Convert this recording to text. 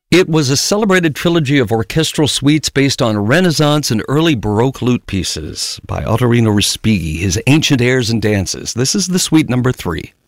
It was a celebrated trilogy of orchestral suites based on Renaissance and early Baroque lute pieces by Ottorino Respighi, his Ancient Airs and Dances. This is the suite number 3.